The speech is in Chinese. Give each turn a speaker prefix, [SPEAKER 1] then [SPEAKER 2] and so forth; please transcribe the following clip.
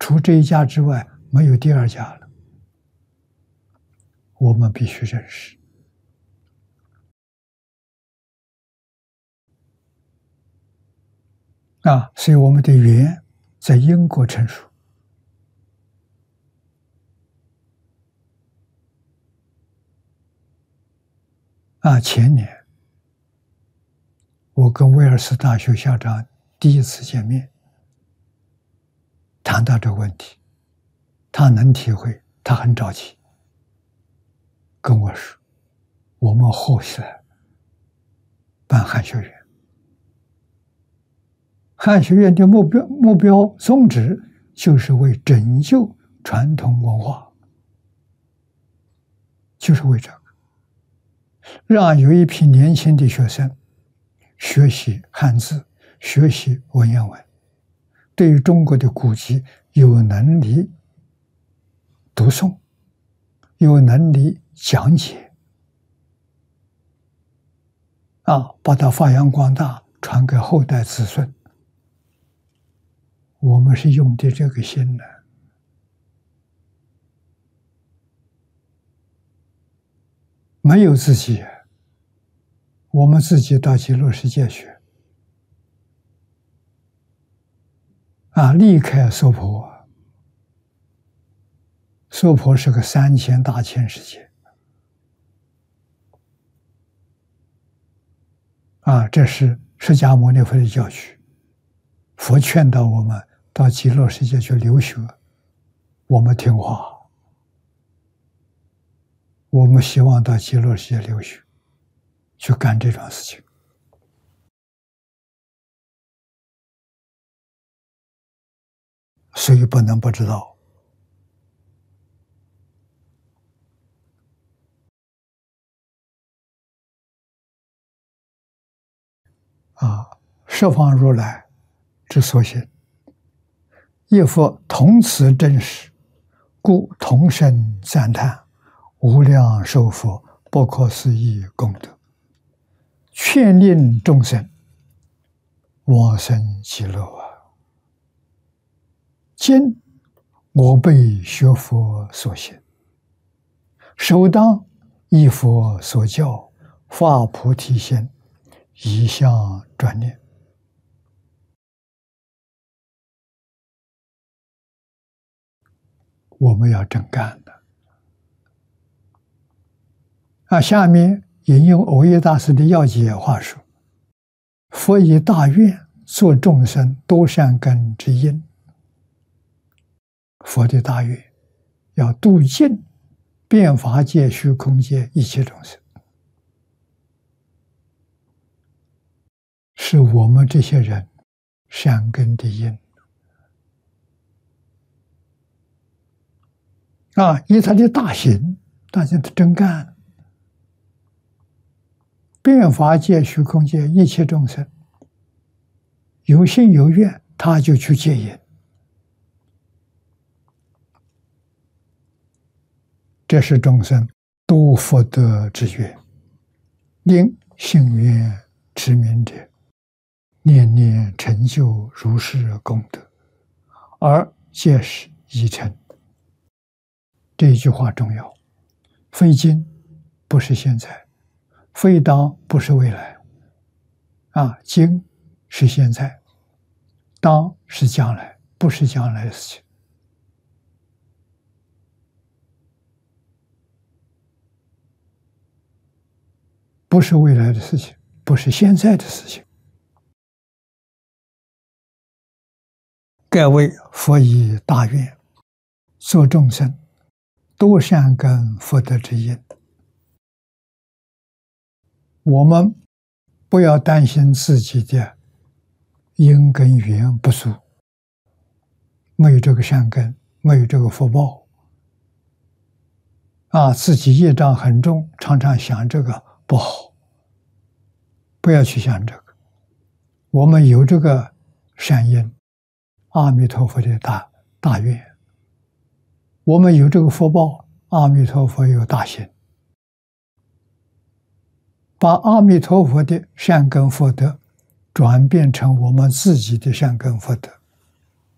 [SPEAKER 1] 除这一家之外，没有第二家了。我们必须认识。所以我们的缘在因果成熟。前年我跟威尔斯大学校长第一次见面，谈到这个问题，他能体会，他很着急，跟我说，我们后续来办汉学院。汉学院的目标宗旨就是为拯救传统文化，就是为这个，让有一批年轻的学生学习汉字，学习文言文，对于中国的古籍有能力读诵，有能力讲解，把它发扬光大，传给后代子孙。我们是用的这个心呢，没有自己，我们自己到极乐世界去，离开娑婆，娑婆是个3000大千世界，这是释迦牟尼佛的教诩。佛劝导我们到极乐世界去留学，我们听话，我们希望到极乐世界留学，去干这种事情。所以不能不知道。十方如来之所行，一佛同此真实，故同声赞叹，无量寿佛不可思议功德，劝令众生往生极乐今我辈学佛所行，首当依佛所教，发菩提心，一向专念。我们要真干的。下面引用藕益大师的要解话说：佛以大愿作众生多善根之因。佛的大愿要度尽变法界、虚空界一切众生，是我们这些人善根的因。以他的大行，大家都真干，变法界、虚空界一切众生有心有愿，他就去戒引。这是众生多福德之愿，令信愿持名者念念成就如是功德，而皆是已成。这一句话重要，非今不是现在，非当不是未来，今是现在，当是将来，不是将来的事情。不是未来的事情，不是现在的事情。盖为佛以大愿作众生多善根福德之因。我们不要担心自己的因跟缘不足，没有这个善根，没有这个福报，自己业障很重，常常想这个不好，不要去想这个。我们有这个善因，阿弥陀佛的大愿，我们有这个福报，阿弥陀佛有大行，把阿弥陀佛的善根福德转变成我们自己的善根福德，